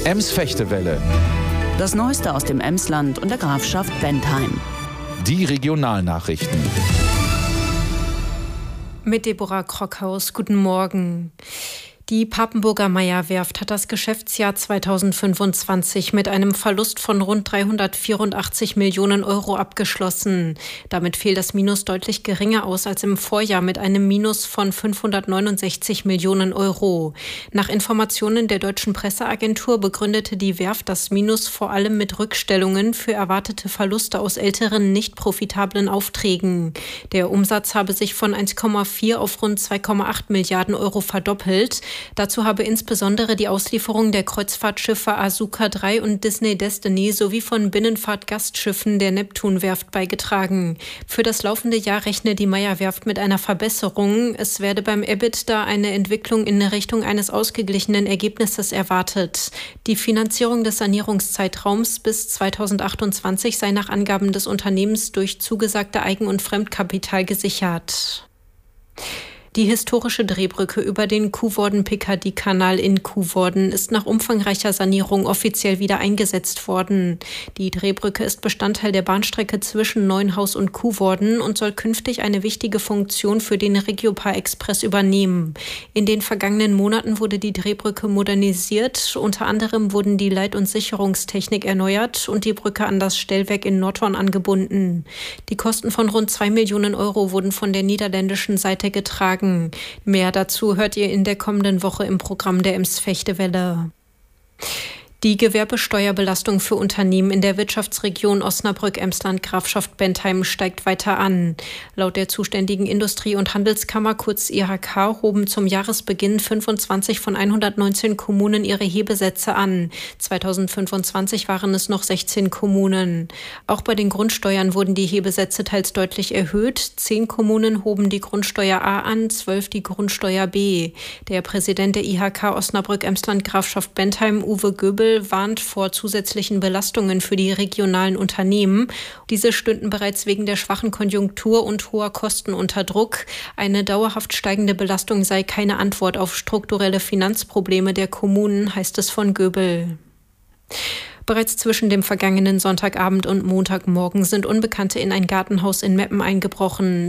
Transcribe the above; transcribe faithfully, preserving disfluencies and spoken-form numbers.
Ems-Fechtewelle. Das Neueste aus dem Emsland und der Grafschaft Bentheim. Die Regionalnachrichten. Mit Deborah Krockhaus. Guten Morgen. Die Papenburger Meyer-Werft hat das Geschäftsjahr zweitausendfünfundzwanzig mit einem Verlust von rund dreihundertvierundachtzig Millionen Euro abgeschlossen. Damit fiel das Minus deutlich geringer aus als im Vorjahr mit einem Minus von fünfhundertneunundsechzig Millionen Euro. Nach Informationen der deutschen Presseagentur begründete die Werft das Minus vor allem mit Rückstellungen für erwartete Verluste aus älteren, nicht profitablen Aufträgen. Der Umsatz habe sich von eins Komma vier auf rund zwei Komma acht Milliarden Euro verdoppelt. Dazu habe insbesondere die Auslieferung der Kreuzfahrtschiffe Asuka drei und Disney Destiny sowie von Binnenfahrtgastschiffen der Neptunwerft beigetragen. Für das laufende Jahr rechne die Meyer-Werft mit einer Verbesserung. Es werde beim EBITDA eine Entwicklung in Richtung eines ausgeglichenen Ergebnisses erwartet. Die Finanzierung des Sanierungszeitraums bis zweitausendachtundzwanzig sei nach Angaben des Unternehmens durch zugesagte Eigen- und Fremdkapital gesichert. Die historische Drehbrücke über den Kuhvorden-Picardy-Kanal in Kuhvorden ist nach umfangreicher Sanierung offiziell wieder eingesetzt worden. Die Drehbrücke ist Bestandteil der Bahnstrecke zwischen Neuenhaus und Kuhvorden und soll künftig eine wichtige Funktion für den Regiopa-Express übernehmen. In den vergangenen Monaten wurde die Drehbrücke modernisiert. Unter anderem wurden die Leit- und Sicherungstechnik erneuert und die Brücke an das Stellwerk in Nordhorn angebunden. Die Kosten von rund zwei Millionen Euro wurden von der niederländischen Seite getragen. Mehr dazu hört ihr in der kommenden Woche im Programm der Ems-Fechtewelle. Die Gewerbesteuerbelastung für Unternehmen in der Wirtschaftsregion Osnabrück-Emsland-Grafschaft Bentheim steigt weiter an. Laut der zuständigen Industrie- und Handelskammer, kurz I H K, hoben zum Jahresbeginn fünfundzwanzig von hundertneunzehn Kommunen ihre Hebesätze an. zweitausendfünfundzwanzig waren es noch sechzehn Kommunen. Auch bei den Grundsteuern wurden die Hebesätze teils deutlich erhöht. Zehn Kommunen hoben die Grundsteuer A an, zwölf die Grundsteuer B. Der Präsident der I H K Osnabrück-Emsland-Grafschaft Bentheim, Uwe Göbel, warnt vor zusätzlichen Belastungen für die regionalen Unternehmen. Diese stünden bereits wegen der schwachen Konjunktur und hoher Kosten unter Druck. Eine dauerhaft steigende Belastung sei keine Antwort auf strukturelle Finanzprobleme der Kommunen, heißt es von Göbel. Bereits zwischen dem vergangenen Sonntagabend und Montagmorgen sind Unbekannte in ein Gartenhaus in Meppen eingebrochen.